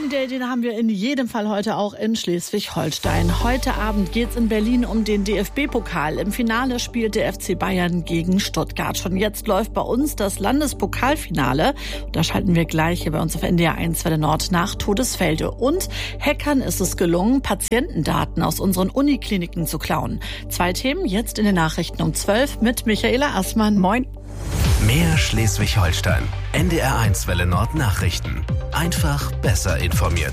Den haben wir in jedem Fall heute auch in Schleswig-Holstein. Heute Abend geht's in Berlin um den DFB-Pokal. Im Finale spielt der FC Bayern gegen Stuttgart. Schon jetzt läuft bei uns das Landespokalfinale. Da schalten wir gleich hier bei uns auf NDR 1 Welle Nord nach Todesfelde. Und Hackern ist es gelungen, Patientendaten aus unseren Unikliniken zu klauen. 2 Themen jetzt in den Nachrichten um 12 mit Michaela Assmann. Moin. Mehr Schleswig-Holstein. NDR 1 Welle Nord Nachrichten. Einfach besser informiert.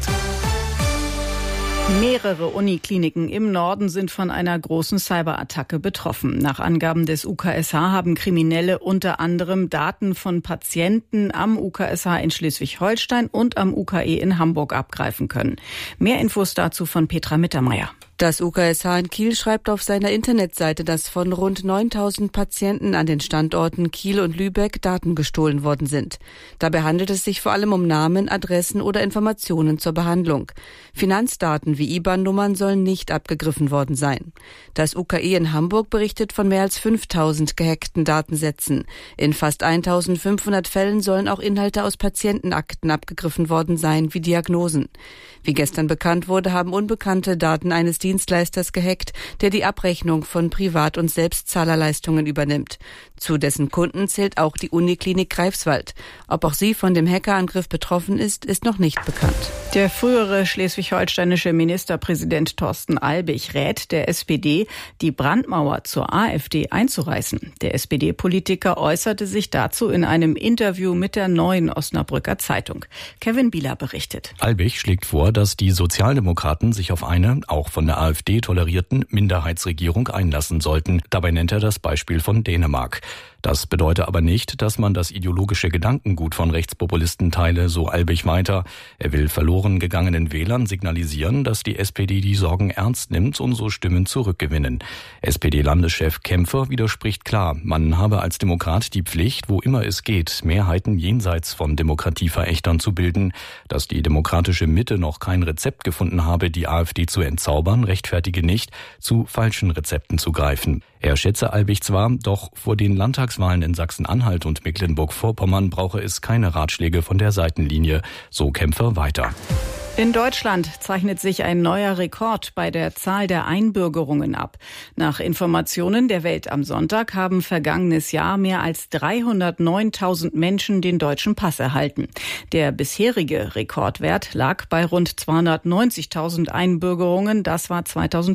Mehrere Unikliniken im Norden sind von einer großen Cyberattacke betroffen. Nach Angaben des UKSH haben Kriminelle unter anderem Daten von Patienten am UKSH in Schleswig-Holstein und am UKE in Hamburg abgreifen können. Mehr Infos dazu von Petra Mittermeier. Das UKSH in Kiel schreibt auf seiner Internetseite, dass von rund 9.000 Patienten an den Standorten Kiel und Lübeck Daten gestohlen worden sind. Dabei handelt es sich vor allem um Namen, Adressen oder Informationen zur Behandlung. Finanzdaten wie IBAN-Nummern sollen nicht abgegriffen worden sein. Das UKE in Hamburg berichtet von mehr als 5.000 gehackten Datensätzen. In fast 1.500 Fällen sollen auch Inhalte aus Patientenakten abgegriffen worden sein, wie Diagnosen. Wie gestern bekannt wurde, haben Unbekannte Daten eines Dienstleisters gehackt, der die Abrechnung von Privat- und Selbstzahlerleistungen übernimmt. Zu dessen Kunden zählt auch die Uniklinik Greifswald. Ob auch sie von dem Hackerangriff betroffen ist, ist noch nicht bekannt. Der frühere schleswig-holsteinische Ministerpräsident Thorsten Albig rät der SPD, die Brandmauer zur AfD einzureißen. Der SPD-Politiker äußerte sich dazu in einem Interview mit der Neuen Osnabrücker Zeitung. Kevin Bieler berichtet. Albig schlägt vor, dass die Sozialdemokraten sich auf eine, auch von der AfD tolerierten, Minderheitsregierung einlassen sollten. Dabei nennt er das Beispiel von Dänemark. Das bedeutet aber nicht, dass man das ideologische Gedankengut von Rechtspopulisten teile, so Albig weiter. Er will verloren gegangenen Wählern signalisieren, dass die SPD die Sorgen ernst nimmt und so Stimmen zurückgewinnen. SPD-Landeschef Kämpfer widerspricht klar, man habe als Demokrat die Pflicht, wo immer es geht, Mehrheiten jenseits von Demokratieverächtern zu bilden. Dass die demokratische Mitte noch kein Rezept gefunden habe, die AfD zu entzaubern, rechtfertige nicht, zu falschen Rezepten zu greifen. Er schätze Albig zwar, doch vor den Landtagswahlen in Sachsen-Anhalt und Mecklenburg-Vorpommern brauche es keine Ratschläge von der Seitenlinie, so Kämpfer weiter. In Deutschland zeichnet sich ein neuer Rekord bei der Zahl der Einbürgerungen ab. Nach Informationen der Welt am Sonntag haben vergangenes Jahr mehr als 309.000 Menschen den deutschen Pass erhalten. Der bisherige Rekordwert lag bei rund 290.000 Einbürgerungen, das war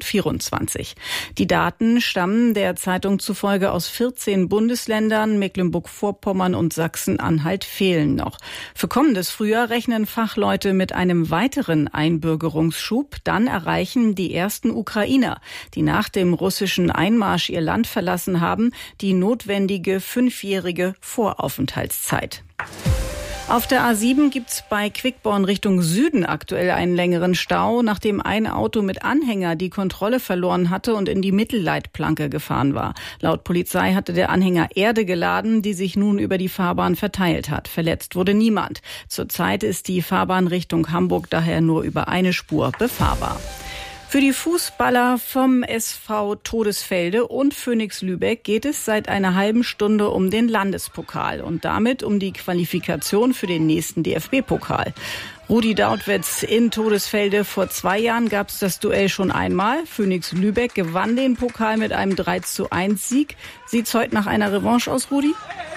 2024. Die Daten stammen der Zeitung zufolge aus 14 Bundesländern, Mecklenburg-Vorpommern und Sachsen-Anhalt fehlen noch. Für kommendes Frühjahr rechnen Fachleute mit einem weiteren Einbürgerungsschub. Dann erreichen die ersten Ukrainer, die nach dem russischen Einmarsch ihr Land verlassen haben, die notwendige 5-jährige Voraufenthaltszeit. Auf der A7 gibt's bei Quickborn Richtung Süden aktuell einen längeren Stau, nachdem ein Auto mit Anhänger die Kontrolle verloren hatte und in die Mittelleitplanke gefahren war. Laut Polizei hatte der Anhänger Erde geladen, die sich nun über die Fahrbahn verteilt hat. Verletzt wurde niemand. Zurzeit ist die Fahrbahn Richtung Hamburg daher nur über eine Spur befahrbar. Für die Fußballer vom SV Todesfelde und Phönix Lübeck geht es seit einer halben Stunde um den Landespokal und damit um die Qualifikation für den nächsten DFB-Pokal. Rudi Dautwetz in Todesfelde. Vor 2 Jahren gab es das Duell schon einmal. Phönix Lübeck gewann den Pokal mit einem 3:1-Sieg. Sieht's heute nach einer Revanche aus, Rudi?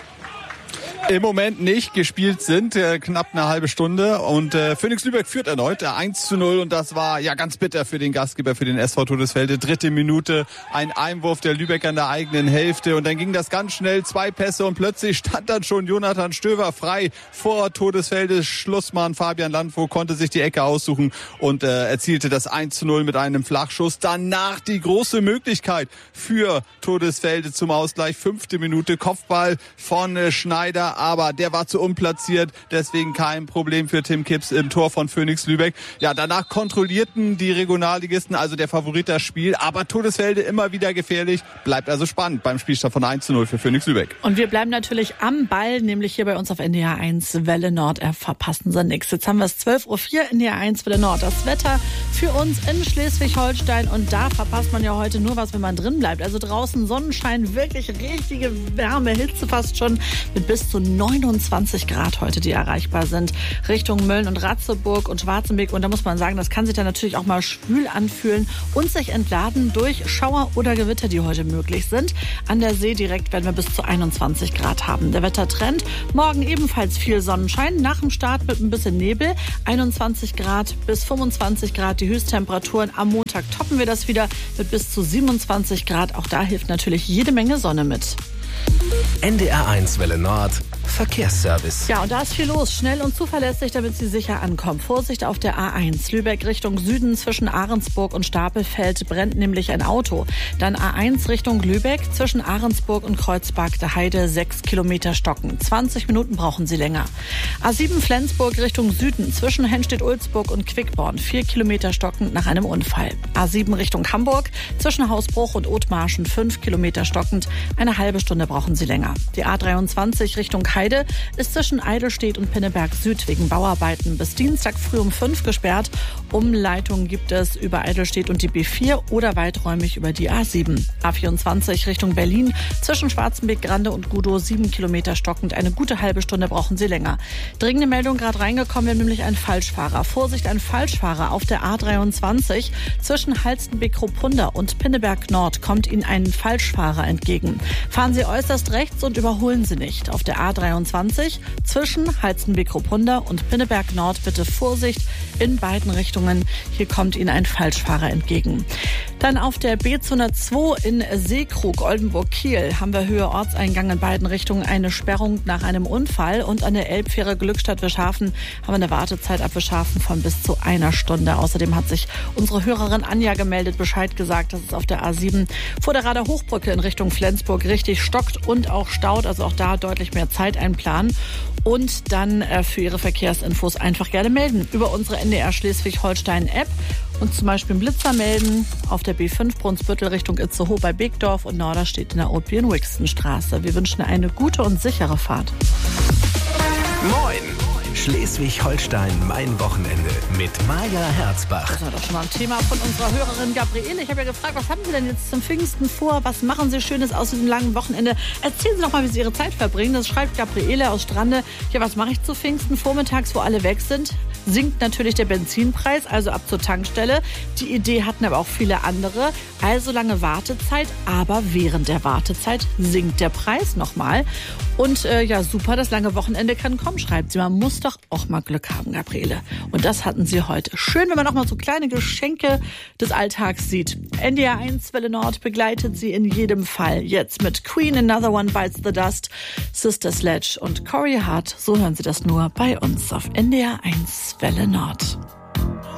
Im Moment nicht. Gespielt sind knapp eine halbe Stunde und Phönix Lübeck führt erneut 1:0 und das war ja ganz bitter für den Gastgeber, für den SV Todesfelde. 3. Minute, ein Einwurf der Lübecker in der eigenen Hälfte und dann ging das ganz schnell, 2 Pässe und plötzlich stand dann schon Jonathan Stöver frei vor Todesfeldes Schlussmann. Fabian Landvogt konnte sich die Ecke aussuchen und erzielte das 1:0 mit einem Flachschuss. Danach die große Möglichkeit für Todesfelde zum Ausgleich. 5. Minute, Kopfball von Schneider, aber der war zu unplatziert, deswegen kein Problem für Tim Kipps im Tor von Phönix Lübeck. Ja, danach kontrollierten die Regionalligisten, also der Favorit, das Spiel, aber Todesfelde immer wieder gefährlich, bleibt also spannend beim Spielstand von 1:0 für Phönix Lübeck. Und wir bleiben natürlich am Ball, nämlich hier bei uns auf NDR 1 Welle Nord. Verpassen Sie nichts. Jetzt haben wir es 12:04 Uhr, NDR 1 Welle Nord. Das Wetter für uns in Schleswig-Holstein und da verpasst man ja heute nur was, wenn man drin bleibt. Also draußen Sonnenschein, wirklich richtige Wärme, Hitze fast schon mit bis zu und 29 Grad heute, die erreichbar sind. Richtung Mölln und Ratzeburg und Schwarzenberg. Und da muss man sagen, das kann sich dann natürlich auch mal schwül anfühlen und sich entladen durch Schauer oder Gewitter, die heute möglich sind. An der See direkt werden wir bis zu 21 Grad haben. Der Wettertrend, morgen ebenfalls viel Sonnenschein, nach dem Start mit ein bisschen Nebel. 21 Grad bis 25 Grad die Höchsttemperaturen. Am Montag toppen wir das wieder mit bis zu 27 Grad. Auch da hilft natürlich jede Menge Sonne mit. NDR1 Welle Nord. Verkehrsservice. Ja, und da ist viel los. Schnell und zuverlässig, damit Sie sicher ankommen. Vorsicht auf der A1. Lübeck Richtung Süden zwischen Ahrensburg und Stapelfeld brennt nämlich ein Auto. Dann A1 Richtung Lübeck zwischen Ahrensburg und Kreuzberg der Heide 6 Kilometer stocken. 20 Minuten brauchen Sie länger. A7 Flensburg Richtung Süden zwischen Henstedt-Ulzburg und Quickborn 4 Kilometer stockend nach einem Unfall. A7 Richtung Hamburg zwischen Hausbruch und Othmarschen 5 Kilometer stockend. Eine halbe Stunde brauchen Sie länger. Die A23 Richtung Heide ist zwischen Eidelstedt und Pinneberg Süd wegen Bauarbeiten bis Dienstag früh um 5 gesperrt. Umleitungen gibt es über Eidelstedt und die B4 oder weiträumig über die A7. A24 Richtung Berlin zwischen Schwarzenberg, Grande und Gudow 7 Kilometer stockend. Eine gute halbe Stunde brauchen Sie länger. Dringende Meldung gerade reingekommen, wir haben nämlich einen Falschfahrer. Vorsicht, ein Falschfahrer auf der A23 zwischen Halstenbek-Kruppunda und Pinneberg Nord kommt Ihnen ein Falschfahrer entgegen. Fahren Sie äußerst rechts und überholen Sie nicht. Auf der A23 zwischen Halstenbek-Kruppunda und Pinneberg Nord bitte Vorsicht in beiden Richtungen. Hier kommt Ihnen ein Falschfahrer entgegen. Dann auf der B202 in Seekrug, Oldenburg-Kiel, haben wir Höhe Ortseingang in beiden Richtungen eine Sperrung nach einem Unfall. Und an der Elbfähre Glückstadt-Wischhafen haben wir eine Wartezeit ab Wischhafen von bis zu einer Stunde. Außerdem hat sich unsere Hörerin Anja gemeldet, Bescheid gesagt, dass es auf der A7 vor der Rader Hochbrücke in Richtung Flensburg richtig stockt und auch staut. Also auch da deutlich mehr Zeit einplanen. Und dann für Ihre Verkehrsinfos einfach gerne melden über unsere NDR Schleswig-Holstein-App und zum Beispiel einen Blitzer melden auf der B5 Brunsbüttel Richtung Itzehoe bei Begdorf und Norderstedt in der Opian-Wixton-Straße. Wir wünschen eine gute und sichere Fahrt. Moin! Schleswig-Holstein, mein Wochenende mit Maja Herzbach. Das war doch schon mal ein Thema von unserer Hörerin Gabriele. Ich habe ja gefragt, was haben Sie denn jetzt zum Pfingsten vor? Was machen Sie Schönes aus diesem langen Wochenende? Erzählen Sie doch mal, wie Sie Ihre Zeit verbringen. Das schreibt Gabriele aus Strande. Ja, was mache ich zu Pfingsten? Vormittags, wo alle weg sind, sinkt natürlich der Benzinpreis, also ab zur Tankstelle. Die Idee hatten aber auch viele andere. Also lange Wartezeit, aber während der Wartezeit sinkt der Preis nochmal. Und ja, super, das lange Wochenende kann kommen, schreibt sie. Man muss doch auch mal Glück haben, Gabriele. Und das hatten sie heute. Schön, wenn man auch mal so kleine Geschenke des Alltags sieht. NDR1 Welle Nord begleitet sie in jedem Fall. Jetzt mit Queen, Another One Bites the Dust, Sister Sledge und Corey Hart. So hören Sie das nur bei uns auf NDR1 Welle Nord.